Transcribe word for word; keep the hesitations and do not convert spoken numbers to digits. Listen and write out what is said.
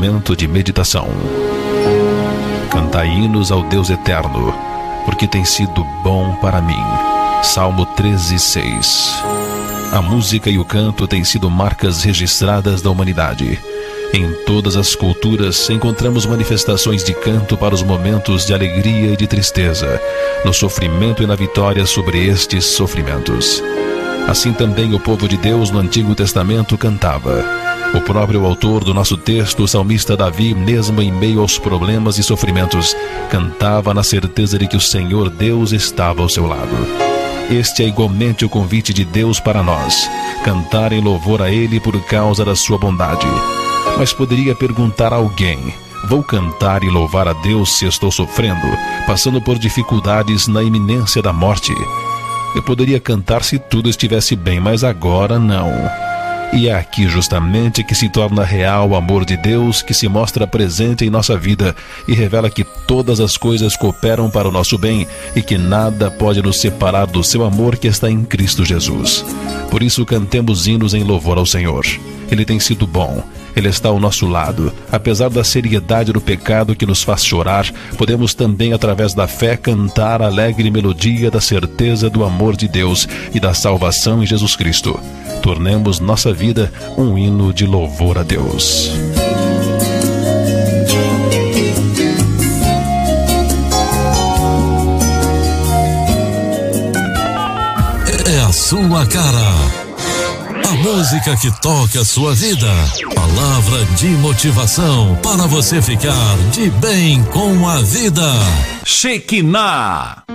momento de meditação. Cantai hinos ao Deus eterno, porque tem sido bom para mim. Salmo treze, seis. A música e o canto têm sido marcas registradas da humanidade. Em todas as culturas encontramos manifestações de canto para os momentos de alegria e de tristeza, no sofrimento e na vitória sobre estes sofrimentos. Assim também o povo de Deus no Antigo Testamento cantava. O próprio autor do nosso texto, o salmista Davi, mesmo em meio aos problemas e sofrimentos, cantava na certeza de que o Senhor Deus estava ao seu lado. Este é igualmente o convite de Deus para nós, cantar em louvor a Ele por causa da sua bondade. Mas poderia perguntar a alguém: vou cantar e louvar a Deus se estou sofrendo, passando por dificuldades na iminência da morte? Eu poderia cantar se tudo estivesse bem, mas agora não. E é aqui justamente que se torna real o amor de Deus, que se mostra presente em nossa vida e revela que todas as coisas cooperam para o nosso bem e que nada pode nos separar do seu amor que está em Cristo Jesus. Por isso cantemos hinos em louvor ao Senhor. Ele tem sido bom. Ele está ao nosso lado. Apesar da seriedade do pecado que nos faz chorar, podemos também, através da fé, cantar a alegre melodia da certeza do amor de Deus e da salvação em Jesus Cristo. Tornemos nossa vida um hino de louvor a Deus. É a sua cara. A música que toca a sua vida. Palavra de motivação para você ficar de bem com a vida. Shekinah.